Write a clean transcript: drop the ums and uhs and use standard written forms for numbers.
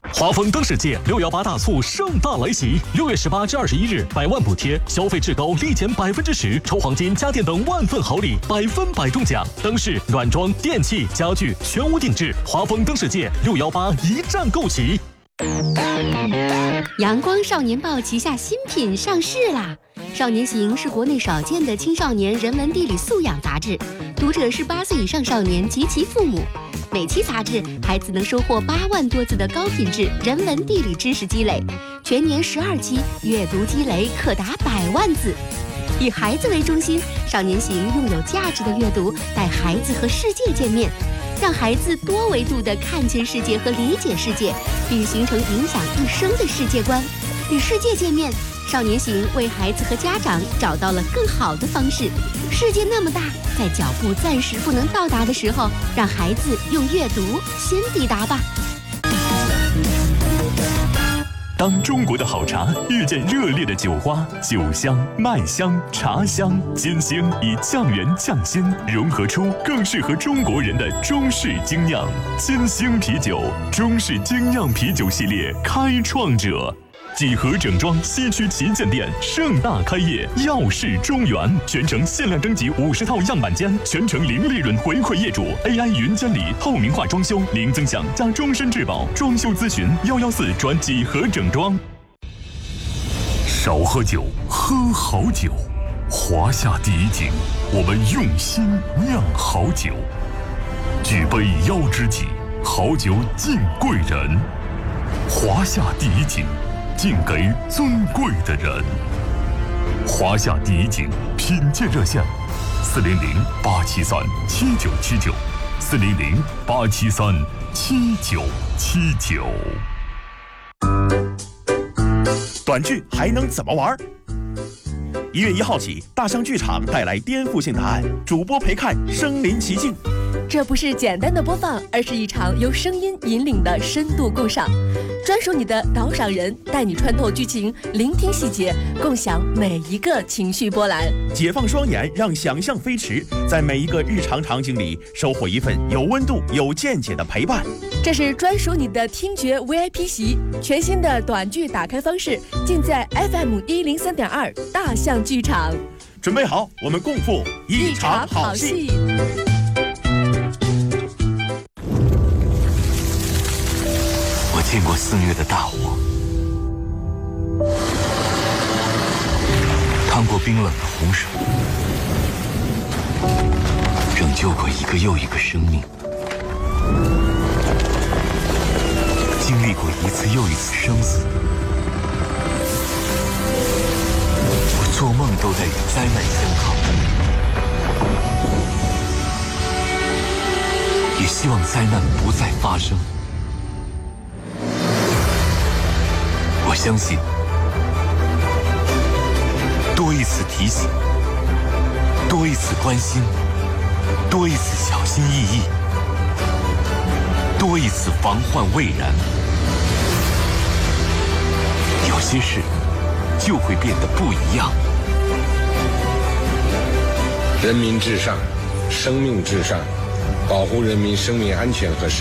华丰灯世界618大促盛大来袭，6月18至21日，100万补贴，消费至高立减10%，抽黄金、家电等万份好礼，100%中奖。灯饰、软装、电器、家具全屋定制，华丰灯世界618一站购齐。 阳光少年报旗下新品上市啦！少年行是国内少见的青少年人文地理素养杂志，读者是8岁以上少年及其父母。每期杂志，孩子能收获8万多字的高品质人文地理知识积累，全年12期，阅读积累可达100万字。以孩子为中心，少年行用有价值的阅读带孩子和世界见面，让孩子多维度地看见世界和理解世界，并形成影响一生的世界观。与世界见面，少年行为孩子和家长找到了更好的方式。世界那么大，在脚步暂时不能到达的时候，让孩子用阅读先抵达吧。 当中国的好茶遇见热烈的酒花，酒香、麦香、茶香，金星以匠人匠心融合出更适合中国人的中式精酿。金星啤酒，中式精酿啤酒系列开创者。几何整装西区旗舰店盛大开业，耀世中原，全程限量征集50套样板间，全程零利润回馈业主 ，AI 云监理，透明化装修，零增享加终身质保，装修咨询114转几何整装。少喝酒，喝好酒。华夏第一景，我们用心酿好酒。举杯邀知己，好酒敬贵人。华夏第一景。敬给尊贵的人。华夏第一景品鉴热线：400-873-7979，400-873-7979。 短剧还能怎么玩？1月1号起，大象剧场带来颠覆性答案，主播陪看身临其境。 这不是简单的播放，而是一场由声音引领的深度共赏。专属你的导赏人，带你穿透剧情，聆听细节，共享每一个情绪波澜。 解放双眼，让想象飞驰，在每一个日常场景里收获一份有温度、有见解的陪伴。 这是专属你的听觉 VIP 席，全新的短剧打开方式，尽在 FM103.2大象剧场。 准备好，我们共赴一场好戏。 我见过肆虐的大火，趟过冰冷的洪水，拯救过一个又一个生命，经历过一次又一次生死。我做梦都在与灾难相抗，也希望灾难不再发生。我相信，多一次提醒，多一次关心，多一次小心翼翼，多一次防患未然，有些事就会变得不一样。 人民至上，生命至上，保护人民生命安全和